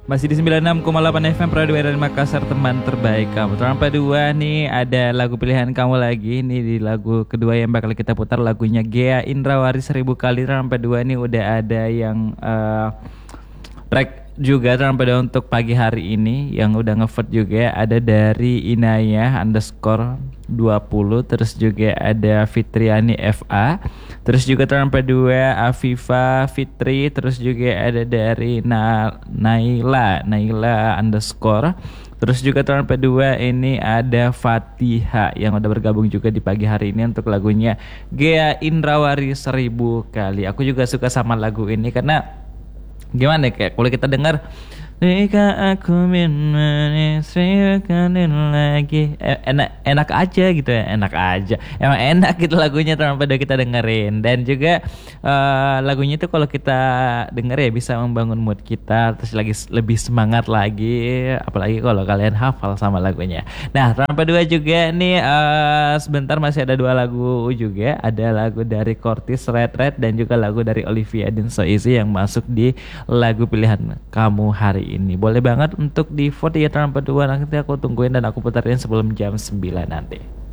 Masih di 96,8 FM Pro dari Makassar, teman terbaik kamu. Terang dua nih, ada lagu pilihan kamu lagi. Nih di lagu kedua yang bakal kita putar, lagunya Gea Indrawari 1000 kali. Terang dua nih udah ada yang track juga terang pada untuk pagi hari ini yang udah ngevote juga, ada dari Inaya underscore 20, terus juga ada Fitriani FA, terus juga terang dua Afifa Fitri, terus juga ada dari Naila underscore, terus juga terang dua ini ada Fatiha yang udah bergabung juga di pagi hari ini untuk lagunya Gea Indrawari 1000 kali. Aku juga suka sama lagu ini karena gimana ya, kayak kalau kita dengar jika aku menyukai lagi, enak aja gitu ya, enak aja, emang enak gitu lagunya tanpa kita dengerin. Dan juga lagunya itu kalau kita denger ya bisa membangun mood kita, terus lagi lebih semangat lagi, apalagi kalau kalian hafal sama lagunya. Nah, tanpa dua juga nih, sebentar masih ada dua lagu juga, ada lagu dari Cortis Red Red dan juga lagu dari Olivia dan So Easy yang masuk di lagu pilihan kamu hari ini. Boleh banget untuk di vote ya tanpa dua, nanti aku tungguin dan aku putarin sebelum jam 9 nanti.